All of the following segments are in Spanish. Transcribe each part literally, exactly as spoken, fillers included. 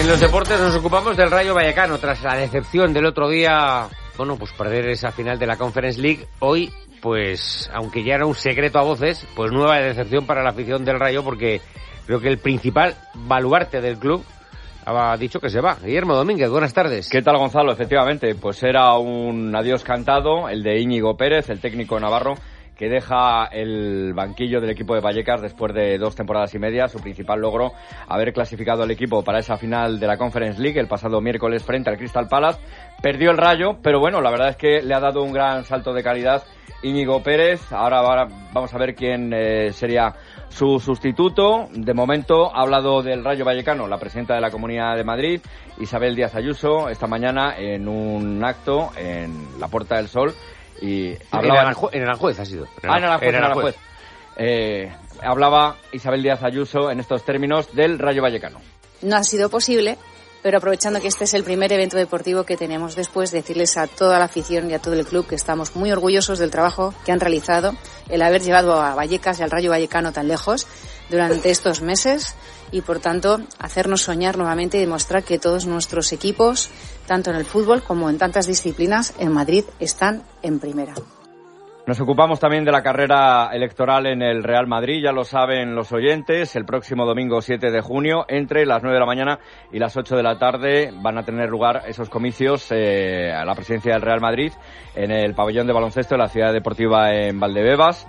En los deportes nos ocupamos del Rayo Vallecano. Tras la decepción del otro día, bueno, pues perder esa final de la Conference League, hoy, pues, aunque ya era un secreto a voces, pues nueva decepción para la afición del Rayo, porque creo que el principal baluarte del club ha dicho que se va. Guillermo Domínguez, buenas tardes. ¿Qué tal, Gonzalo? Efectivamente, pues era un adiós cantado, el de Íñigo Pérez, el técnico navarro, que deja el banquillo del equipo de Vallecas después de dos temporadas y media. Su principal logro, haber clasificado al equipo para esa final de la Conference League el pasado miércoles frente al Crystal Palace. Perdió el Rayo, pero bueno, la verdad es que le ha dado un gran salto de calidad Íñigo Pérez. Ahora, ahora vamos a ver quién eh, sería su sustituto. De momento ha hablado del Rayo Vallecano la presidenta de la Comunidad de Madrid, Isabel Díaz Ayuso, esta mañana en un acto en la Puerta del Sol. Y hablaba... En Aranjuez, en Aranjuez ha sido. En ah, en Aranjuez, en Aranjuez. Eh, hablaba Isabel Díaz Ayuso en estos términos del Rayo Vallecano. No ha sido posible, pero aprovechando que este es el primer evento deportivo que tenemos después, decirles a toda la afición y a todo el club que estamos muy orgullosos del trabajo que han realizado, el haber llevado a Vallecas y al Rayo Vallecano tan lejos durante estos meses y, por tanto, hacernos soñar nuevamente y demostrar que todos nuestros equipos, tanto en el fútbol como en tantas disciplinas, en Madrid están en primera. Nos ocupamos también de la carrera electoral en el Real Madrid, ya lo saben los oyentes, el próximo domingo siete de junio, entre las nueve de la mañana y las ocho de la tarde, van a tener lugar esos comicios eh, a la presidencia del Real Madrid en el pabellón de baloncesto de la Ciudad Deportiva en Valdebebas.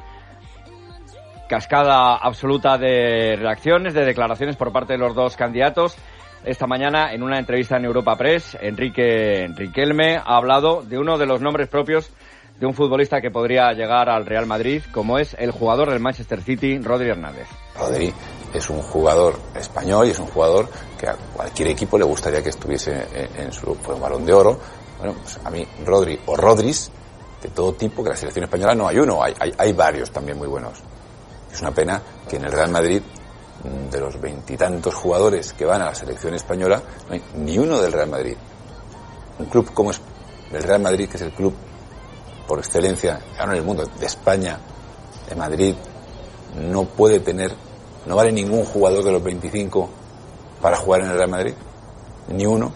Cascada absoluta de reacciones, de declaraciones por parte de los dos candidatos. Esta mañana, en una entrevista en Europa Press, Enrique Riquelme ha hablado de uno de los nombres propios de un futbolista que podría llegar al Real Madrid, como es el jugador del Manchester City, Rodri Hernández. Rodri es un jugador español y es un jugador que a cualquier equipo le gustaría que estuviese en, en su pues, Balón de Oro. Bueno, pues a mí Rodri o Rodris, de todo tipo, que la selección española no hay uno, hay, hay, hay varios también muy buenos. Es una pena que en el Real Madrid, de los veintitantos jugadores que van a la selección española, no hay ni uno del Real Madrid. Un club como es el Real Madrid, que es el club por excelencia, ahora en el mundo, de España, de Madrid, no puede tener, no vale ningún jugador de los veinticinco para jugar en el Real Madrid, ni uno.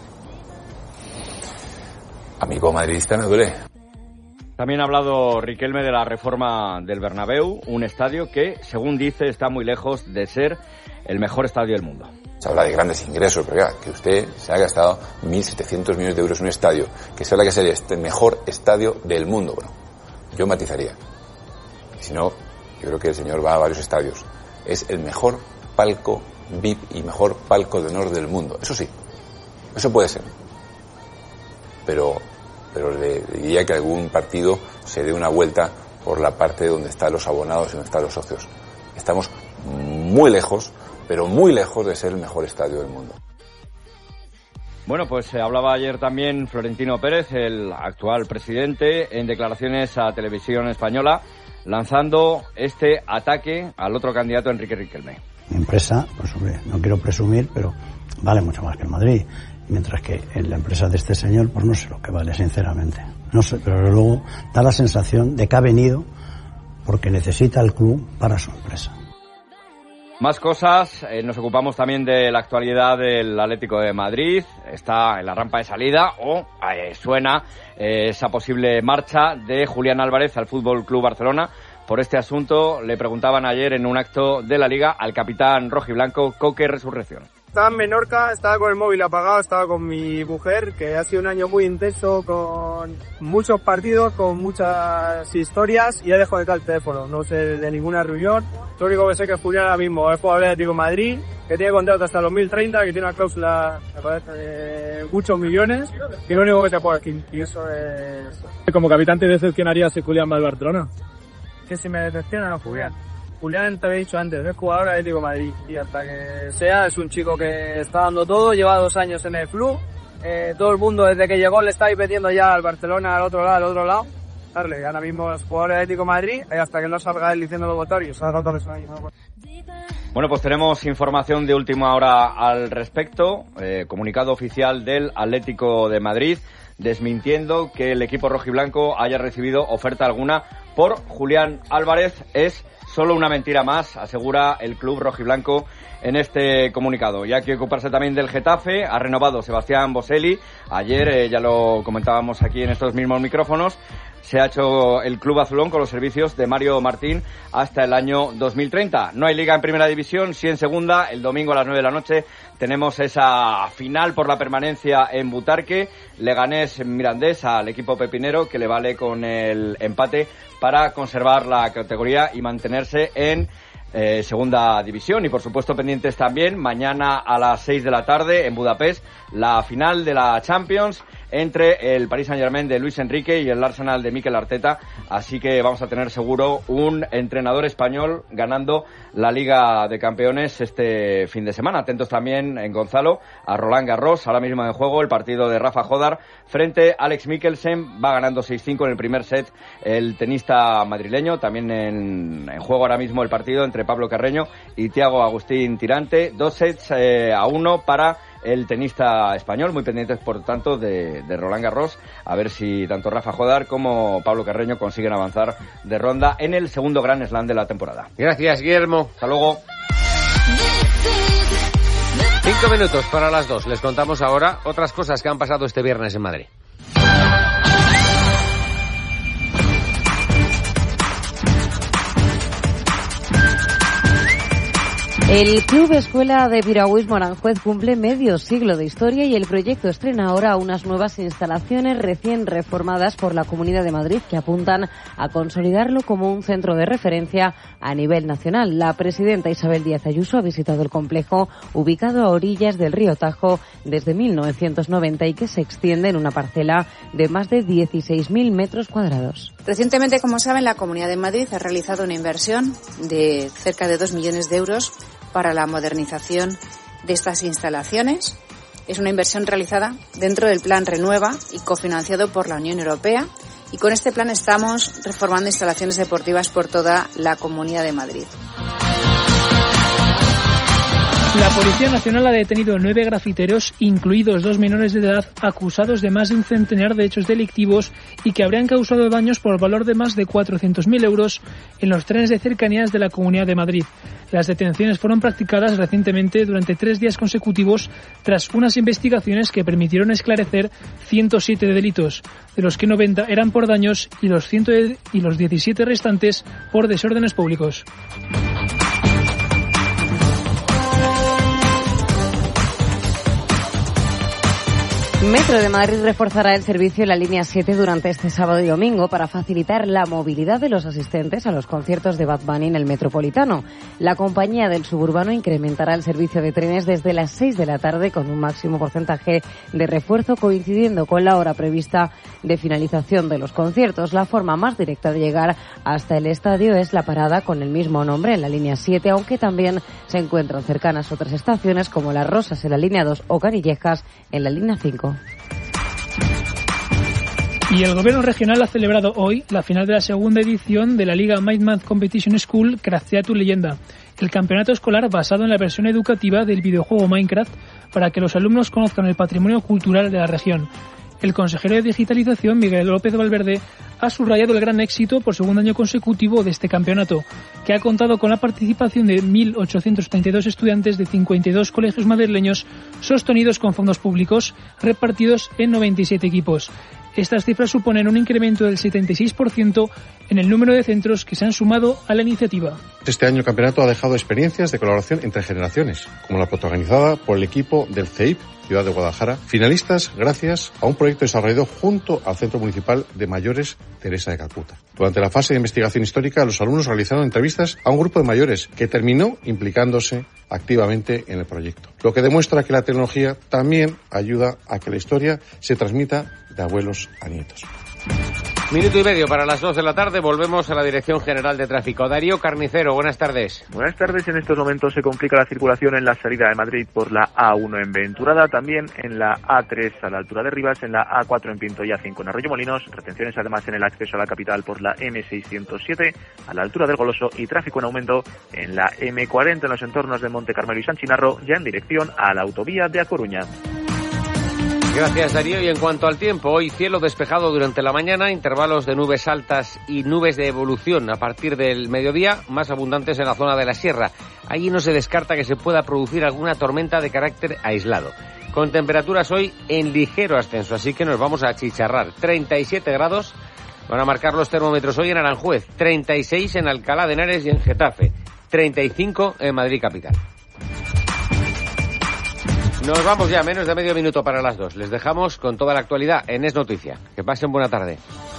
A mí como madridista me duele. También ha hablado Riquelme de la reforma del Bernabéu, un estadio que, según dice, está muy lejos de ser el mejor estadio del mundo. Se habla de grandes ingresos, pero ya, que usted se ha gastado mil setecientos millones de euros en un estadio, que se habla que sería este mejor estadio del mundo. Bueno, yo matizaría. Si no, yo creo que el señor va a varios estadios. Es el mejor palco V I P y mejor palco de honor del mundo. Eso sí, eso puede ser. Pero... pero le diría que algún partido se dé una vuelta por la parte donde están los abonados y donde están los socios. Estamos muy lejos, pero muy lejos de ser el mejor estadio del mundo. Bueno, pues se hablaba ayer también Florentino Pérez, el actual presidente, en declaraciones a Televisión Española, lanzando este ataque al otro candidato, Enrique Riquelme. Mi empresa, pues hombre, no quiero presumir, pero vale mucho más que el Madrid. Mientras que en la empresa de este señor, pues no sé lo que vale, sinceramente. No sé, pero luego da la sensación de que ha venido porque necesita el club para su empresa. Más cosas, eh, nos ocupamos también de la actualidad del Atlético de Madrid. Está en la rampa de salida o eh, suena eh, esa posible marcha de Julián Álvarez al Fútbol Club Barcelona. Por este asunto le preguntaban ayer en un acto de la Liga al capitán rojiblanco Coque Resurrección. Estaba en Menorca, estaba con el móvil apagado, estaba con mi mujer, que ha sido un año muy intenso, con muchos partidos, con muchas historias, y he dejado de caer el teléfono. No sé de ninguna reunión. Lo único que sé que Julián ahora mismo es jugador del Atlético de Madrid, que tiene contrato hasta dos mil treinta, que tiene una cláusula, me parece, de muchos millones, y lo único que se puede aquí. Y eso es... ¿Como capitán te decepcionaría si Julián va al Barcelona? Que si me decepciona no Julián. Julián, te había dicho antes, es jugador del Atlético de Madrid y hasta que sea, es un chico que está dando todo, lleva dos años en el club, eh, todo el mundo desde que llegó le está pidiendo ya al Barcelona, al otro lado, al otro lado, darle, ahora mismo es jugador del Atlético de Madrid y hasta que no salga él diciendo los votorios, salga todos los años. Bueno, pues tenemos información de última hora al respecto, eh, comunicado oficial del Atlético de Madrid, desmintiendo que el equipo rojiblanco haya recibido oferta alguna por Julián Álvarez. Es solo una mentira más, asegura el club rojiblanco en este comunicado. Y hay que ocuparse también del Getafe. Ha renovado Sebastián Boselli. Ayer, eh, ya lo comentábamos aquí en estos mismos micrófonos, se ha hecho el club azulón con los servicios de Mario Martín hasta el año dos mil treinta. No hay liga en primera división, sí en segunda. El domingo a las nueve de la noche tenemos esa final por la permanencia en Butarque. Leganés Mirandés al equipo pepinero, que le vale con el empate para conservar la categoría y mantenerse en Eh, segunda división. Y por supuesto pendientes también mañana a las seis de la tarde en Budapest la final de la Champions entre el Paris Saint-Germain de Luis Enrique y el Arsenal de Mikel Arteta, así que vamos a tener seguro un entrenador español ganando la Liga de Campeones este fin de semana. Atentos también en Gonzalo a Roland Garros, ahora mismo en juego el partido de Rafa Jodar frente a Alex Mikkelsen, va ganando seis cinco en el primer set el tenista madrileño. También en, en juego ahora mismo el partido entre Pablo Carreño y Thiago Agustín Tirante, dos sets eh, a uno para el tenista español, muy pendientes por tanto de, de Roland Garros, a ver si tanto Rafa Jodar como Pablo Carreño consiguen avanzar de ronda en el segundo Grand Slam de la temporada. Gracias, Guillermo. Hasta luego. Cinco minutos para las dos. Les contamos ahora otras cosas que han pasado este viernes en Madrid. El Club Escuela de Piragüismo Aranjuez cumple medio siglo de historia y el proyecto estrena ahora unas nuevas instalaciones recién reformadas por la Comunidad de Madrid que apuntan a consolidarlo como un centro de referencia a nivel nacional. La presidenta Isabel Díaz Ayuso ha visitado el complejo ubicado a orillas del río Tajo desde mil novecientos noventa y que se extiende en una parcela de más de dieciséis mil metros cuadrados. Recientemente, como saben, la Comunidad de Madrid ha realizado una inversión de cerca de dos millones de euros para la modernización de estas instalaciones. Es una inversión realizada dentro del Plan Renueva y cofinanciado por la Unión Europea. Y con este plan estamos reformando instalaciones deportivas por toda la Comunidad de Madrid. La Policía Nacional ha detenido nueve grafiteros, incluidos dos menores de edad, acusados de más de un centenar de hechos delictivos y que habrían causado daños por valor de más de cuatrocientos mil euros en los trenes de cercanías de la Comunidad de Madrid. Las detenciones fueron practicadas recientemente durante tres días consecutivos tras unas investigaciones que permitieron esclarecer ciento siete delitos, de los que noventa eran por daños y los, cien y los diecisiete restantes por desórdenes públicos. Metro de Madrid reforzará el servicio en la línea siete durante este sábado y domingo para facilitar la movilidad de los asistentes a los conciertos de Bad Bunny en el Metropolitano. La compañía del suburbano incrementará el servicio de trenes desde las seis de la tarde con un máximo porcentaje de refuerzo coincidiendo con la hora prevista de finalización de los conciertos. La forma más directa de llegar hasta el estadio es la parada con el mismo nombre en la línea siete, aunque también se encuentran cercanas otras estaciones como Las Rosas en la línea dos o Canillejas en la línea cinco. Y el gobierno regional ha celebrado hoy la final de la segunda edición de la Liga Mind Math Competition School Craftea tu leyenda, el campeonato escolar basado en la versión educativa del videojuego Minecraft para que los alumnos conozcan el patrimonio cultural de la región. El consejero de Digitalización, Miguel López Valverde, ha subrayado el gran éxito por segundo año consecutivo de este campeonato, que ha contado con la participación de mil ochocientos treinta y dos estudiantes de cincuenta y dos colegios madrileños sostenidos con fondos públicos repartidos en noventa y siete equipos. Estas cifras suponen un incremento del setenta y seis por ciento en el número de centros que se han sumado a la iniciativa. Este año el campeonato ha dejado experiencias de colaboración entre generaciones, como la protagonizada por el equipo del C E I P, Ciudad de Guadalajara, finalistas gracias a un proyecto desarrollado junto al Centro Municipal de Mayores Teresa de Calcuta. Durante la fase de investigación histórica, los alumnos realizaron entrevistas a un grupo de mayores que terminó implicándose activamente en el proyecto, lo que demuestra que la tecnología también ayuda a que la historia se transmita de abuelos a nietos. Minuto y medio para las dos de la tarde. Volvemos a la Dirección General de Tráfico. Darío Carnicero, buenas tardes. Buenas tardes. En estos momentos se complica la circulación en la salida de Madrid por la A uno en Venturada, también en la A tres a la altura de Rivas, en la A cuatro en Pinto y A cinco en Arroyomolinos. Retenciones además en el acceso a la capital por la eme seiscientos siete a la altura del Goloso y tráfico en aumento en la eme cuarenta en los entornos de Monte Carmelo y San Chinarro, ya en dirección a la autovía de A Coruña. Gracias, Darío. Y en cuanto al tiempo, hoy cielo despejado durante la mañana, intervalos de nubes altas y nubes de evolución a partir del mediodía, más abundantes en la zona de la sierra. Allí no se descarta que se pueda producir alguna tormenta de carácter aislado. Con temperaturas hoy en ligero ascenso, así que nos vamos a achicharrar. treinta y siete grados van a marcar los termómetros hoy en Aranjuez, treinta y seis en Alcalá de Henares y en Getafe, treinta y cinco en Madrid capital. Nos vamos ya, menos de medio minuto para las dos. Les dejamos con toda la actualidad en Es Noticia. Que pasen buena tarde.